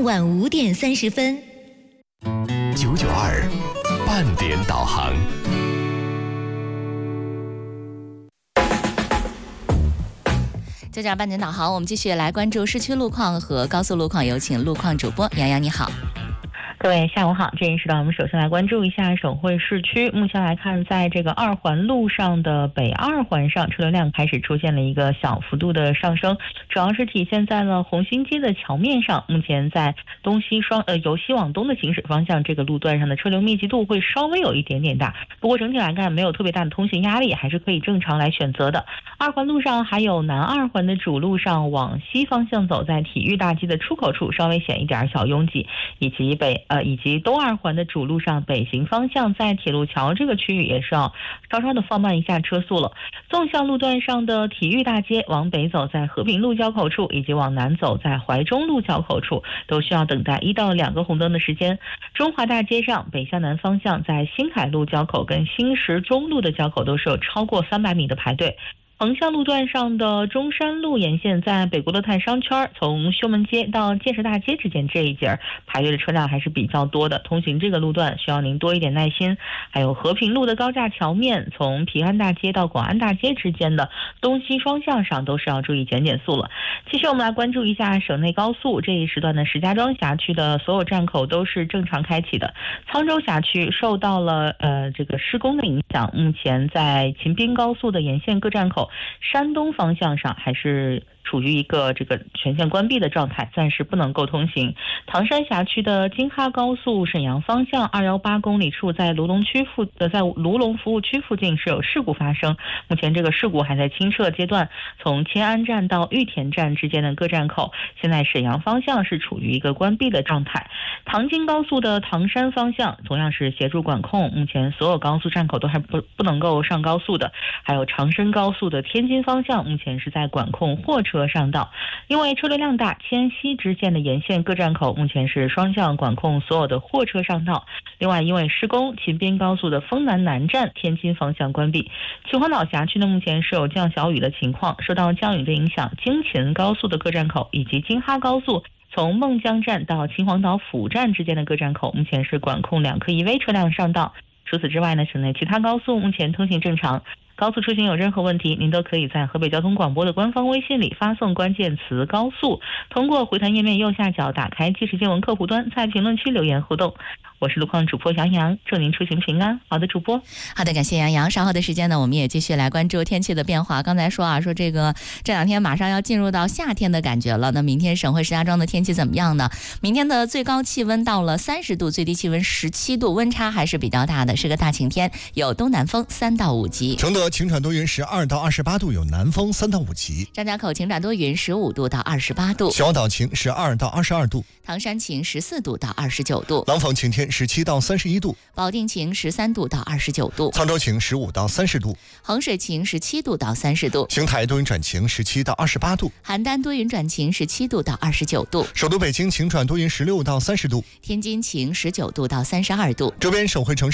傍晚5点30分。 992半点导航。 992半点导航，我们继续来关注市区路况和高速路况，有请路况主播杨洋，你好。 各位下午好，这一时段我们首先来关注一下省会市区。目前来看，在这个2环路上的北2环上，车流量开始出现了一个小幅度的上升，主要是体现在了红星街的桥面上。目前在由西往东的行驶方向，这个路段上的车流密集度会稍微有一点点大，不过整体来看没有特别大的通行压力，还是可以正常来选择的。2环路上还有南2环的主路上往西方向走，在体育大街的出口处稍微显一点小拥挤，以及东2环的主路上北行方向，在铁路桥这个区域也是要稍稍的放慢一下车速了。纵向路段上的体育大街往北走，在和平路交口处，以及往南走在怀中路交口处，都需要等待1到2个红灯的时间。中华大街上北向南方向，在新海路交口跟新石中路的交口都是有超过300米的排队。横向路段上的中山路沿线，在北国乐泰商圈从修门街到建设大街之间这一节排队的车辆还是比较多的，通行这个路段需要您多一点耐心。还有和平路的高架桥面，从平安大街到广安大街之间的东西双向上都是要注意减速了。其实我们来关注一下省内高速这一时段的石家庄辖区的所有站口都是正常开启的。沧州辖区受到了这个施工的影响，目前在秦滨高速的沿线各站口山东方向上还是处于一个这个全线关闭的状态，暂时不能够通行。唐山辖区的京哈高速沈阳方向218公里处，在卢龙服务区附近是有事故发生，目前这个事故还在清撤阶段。从迁安站到玉田站之间的各站口，现在沈阳方向是处于一个关闭的状态。唐京高速的唐山方向同样是协助管控，目前所有高速站口都还不能够上高速的。还有长深高速的天津方向，目前是在管控货车上道，因为车流量大，迁西支线的沿线各站口目前是双向管控所有的货车上道。另外，因为施工，秦滨高速的丰南南站天津方向关闭。秦皇岛辖区呢，目前是有降小雨的情况，受到降雨的影响，京秦高速的各站口以及京哈高速从孟江站到秦皇岛府站之间的各站口，目前是管控2客1危车辆上道。除此之外呢，省内其他高速目前通行正常。高速出行有任何问题，您都可以在河北交通广播的官方微信里发送关键词高速，通过回弹页面右下角打开即时新闻客户端，在评论区留言互动。我是路况主播杨洋，祝您出行平安。好的，主播。 好的，感谢杨洋。稍后的时间呢，我们也继续来关注天气的变化。刚才说这2天马上要进入到夏天的感觉了。那明天省会石家庄的天气怎么样呢？明天的最高气温到了30度，最低气温17度，温差还是比较大的，是个大晴天，有东南风3到5级。 承德晴转多云12到28度，有南风3到5级。 张家口晴转多云15度到28度。 小岛晴12到22度。 唐山晴14度到29度。 廊坊晴天17到31度。 保定晴13度到29度。 沧州晴15到30度。 衡水晴17度到30度。 邢台多云转晴17到28度。 邯郸多云转晴17度到29度。 首都北京晴转多云16到30度。 天津晴19度到32度。 周边省会城市